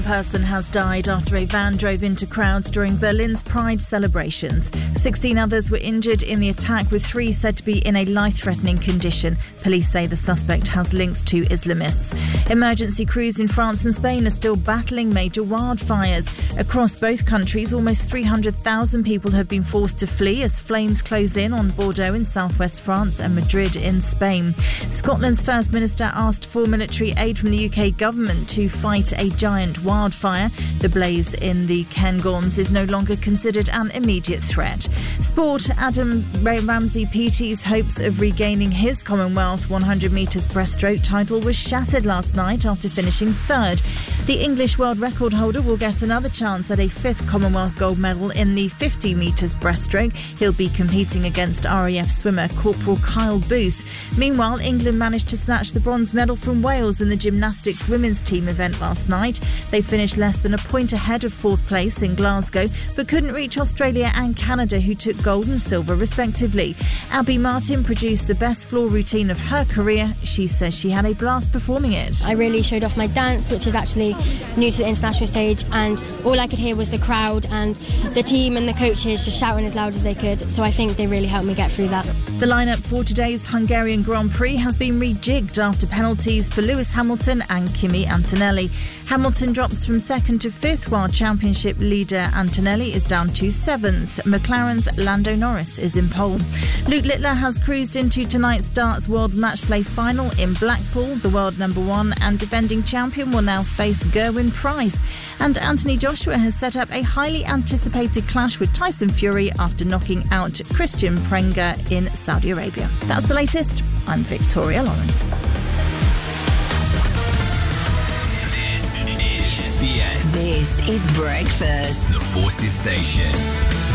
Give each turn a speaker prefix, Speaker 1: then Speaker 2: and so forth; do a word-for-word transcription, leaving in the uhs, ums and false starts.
Speaker 1: One person has died after a van drove into crowds during Berlin's Pride celebrations. sixteen others were injured in the attack, with three said to be in a life-threatening condition. Police say the suspect has links to Islamists. Emergency crews in France and Spain are still battling major wildfires. Across both countries, almost three hundred thousand people have been forced to flee as flames close in on Bordeaux in southwest France and Madrid in Spain. Scotland's First Minister asked for military aid from the U K government to fight a giant wildfire. The blaze in the Cairngorms is no longer considered an immediate threat. Sport, Adam Ramsey P T's hopes of regaining his Commonwealth one hundred metres breaststroke title was shattered last night after finishing third. The English world record holder will get another chance at a fifth Commonwealth gold medal in the fifty metres breaststroke. He'll be competing against R A F swimmer Corporal Kyle Booth. Meanwhile, England managed to snatch the bronze medal from Wales in the gymnastics women's team event last night. They finished less than a point ahead of fourth place in Glasgow, but couldn't reach Australia and Canada, who took gold and silver respectively. Abby Martin produced the best floor routine of her career. She says she had a blast performing it.
Speaker 2: I really showed off my dance, which is actually new to the international stage, and all I could hear was the crowd and the team and the coaches just shouting as loud as they could, so I think they really helped me get through that.
Speaker 1: The lineup for today's Hungarian Grand Prix has been rejigged after penalties for Lewis Hamilton and Kimi Antonelli. Hamilton drops from second to fifth, while championship leader Antonelli is down to seventh. McLaren's Lando Norris is in pole. Luke Littler has cruised into tonight's darts World Match Play final in Blackpool. The world number one and defending champion will now face Gerwyn Price. And Anthony Joshua has set up a highly anticipated clash with Tyson Fury after knocking out Christian Prenga in Saudi Arabia. That's the latest. I'm Victoria Lawrence.
Speaker 3: This is B S.
Speaker 4: This is Breakfast.
Speaker 3: The Forces Station.